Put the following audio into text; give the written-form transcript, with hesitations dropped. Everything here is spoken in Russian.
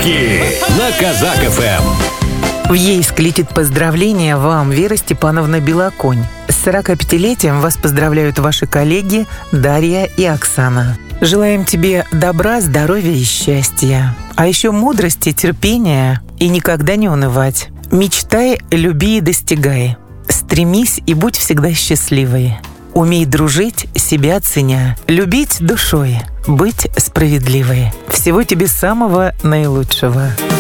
Подарки на Казак ФМ. В Ейск летит поздравление вам, Вера Степановна Белоконь. С 45-летием вас поздравляют ваши коллеги Дарья и Оксана. Желаем тебе добра, здоровья и счастья. А еще мудрости, терпения и никогда не унывать. Мечтай, люби и достигай. Стремись и будь всегда счастливой. Умей дружить, себя ценя. Любить душой, быть справедливой. Всего тебе самого наилучшего.